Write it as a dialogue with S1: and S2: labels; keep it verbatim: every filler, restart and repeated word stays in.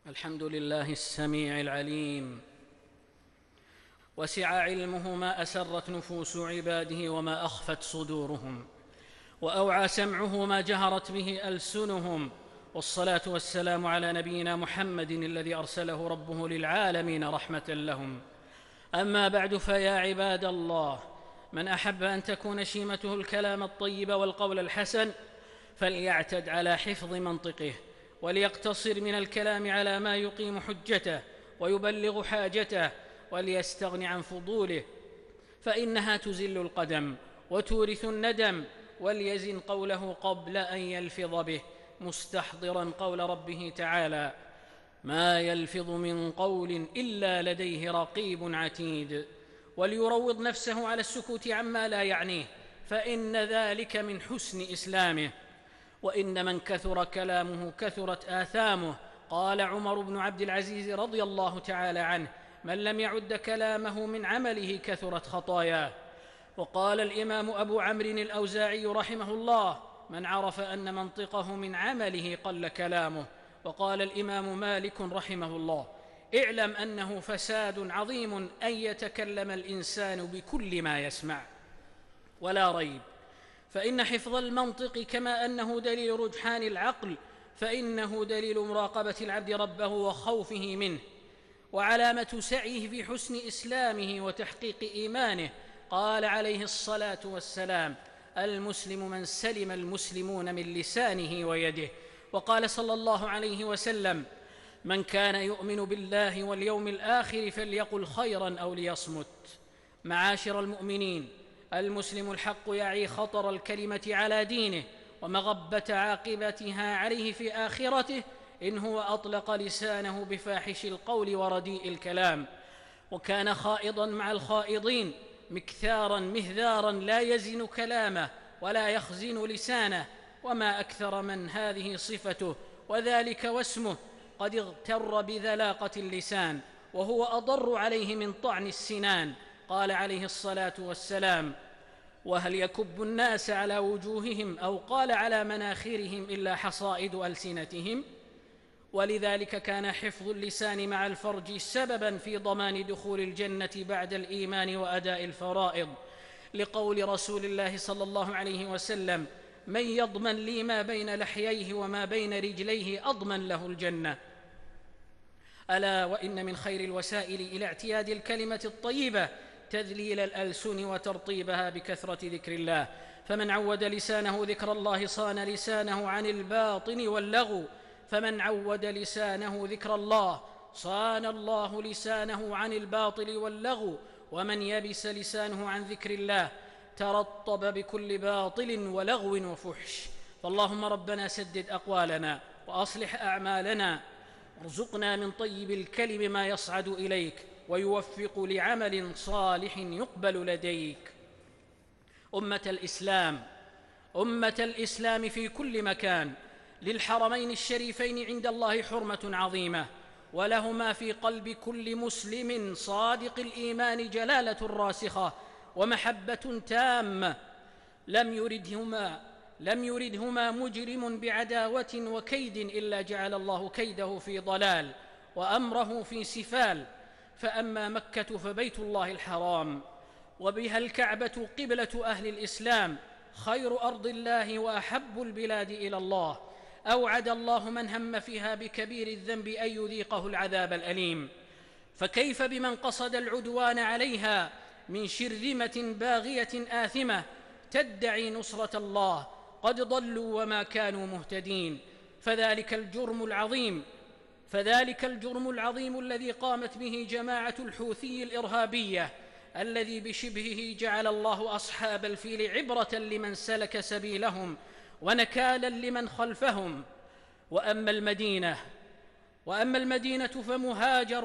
S1: الحمد لله السميع العليم، وسع علمه ما أسرت نفوس عباده وما أخفت صدورهم، وأوعى سمعه ما جهرت به ألسنهم. والصلاة والسلام على نبينا محمد الذي أرسله ربه للعالمين رحمة لهم. أما بعد، فيا عباد الله، من أحب أن تكون شيمته الكلام الطيب والقول الحسن فليعتد على حفظ منطقه، وليقتصر من الكلام على ما يقيم حجته ويبلغ حاجته، وليستغن عن فضوله فإنها تزل القدم وتورث الندم. وليزن قوله قبل أن يلفظ به، مستحضرا قول ربه تعالى: ما يلفظ من قول إلا لديه رقيب عتيد. وليروض نفسه على السكوت عما لا يعنيه، فإن ذلك من حسن إسلامه. وإن من كثر كلامه كثرت آثامه. قال عمر بن عبد العزيز رضي الله تعالى عنه: من لم يعد كلامه من عمله كثرت خطاياه. وقال الإمام أبو عمرو الأوزاعي رحمه الله: من عرف أن منطقه من عمله قل كلامه. وقال الإمام مالك رحمه الله: اعلم أنه فساد عظيم أن يتكلم الإنسان بكل ما يسمع. ولا ريب، فإن حفظ المنطق كما أنه دليل رجحان العقل، فإنه دليل مراقبة العبد ربه وخوفه منه، وعلامة سعيه في حسن إسلامه وتحقيق إيمانه. قال عليه الصلاة والسلام: المسلم من سلم المسلمون من لسانه ويده. وقال صلى الله عليه وسلم: من كان يؤمن بالله واليوم الآخر فليقل خيرا أو ليصمت. معاشر المؤمنين، المسلم الحق يعي خطر الكلمة على دينه ومغبة عاقبتها عليه في آخرته إن هو أطلق لسانه بفاحش القول ورديء الكلام، وكان خائضا مع الخائضين، مكثارا مهذارا لا يزن كلامه ولا يخزن لسانه. وما أكثر من هذه صفته وذلك واسمه قد اغتر بذلاقة اللسان، وهو أضر عليه من طعن السنان. قال عليه الصلاة والسلام: وهل يكب الناس على وجوههم أو قال على مناخرهم إلا حصائد ألسنتهم. ولذلك كان حفظ اللسان مع الفرج سببا في ضمان دخول الجنة بعد الإيمان وأداء الفرائض، لقول رسول الله صلى الله عليه وسلم: من يضمن لي ما بين لحييه وما بين رجليه أضمن له الجنة. ألا وإن من خير الوسائل إلى اعتياد الكلمة الطيبة تذليل الألسن وترطيبها بكثرة ذكر الله، فمن عود لسانه ذكر الله صان لسانه عن الباطن واللغو. فمن عود لسانه ذكر الله صان الله لسانه عن الباطل واللغو. ومن يبس لسانه عن ذكر الله ترطب بكل باطل ولغو وفحش. فاللهم ربنا سدد أقوالنا وأصلح أعمالنا، ارزقنا من طيب الكلم ما يصعد إليك ويوفق لعمل صالح يقبل لديك. أمة الإسلام، أمة الإسلام في كل مكان، للحرمين الشريفين عند الله حرمة عظيمة، ولهما في قلب كل مسلم صادق الإيمان جلالة راسخة ومحبة تامة. لم يردهما لم يردهما مجرم بعداوة وكيد إلا جعل الله كيده في ضلال وأمره في سفال. فأما مكة فبيت الله الحرام، وبها الكعبة قبلة أهل الإسلام، خير أرض الله وأحب البلاد إلى الله. أوعد الله من هم فيها بكبير الذنب أن يذيقه العذاب الأليم. فكيف بمن قصد العدوان عليها من شرذمة باغية آثمة تدعي نصرة الله؟ قد ضلوا وما كانوا مهتدين. فذلك الجرم العظيم فذلك الجرم العظيم الذي قامت به جماعة الحوثي الإرهابية، الذي بشبهه جعل الله أصحاب الفيل عبرة لمن سلك سبيلهم ونكالا لمن خلفهم. وأما المدينة وأما المدينة فمهاجر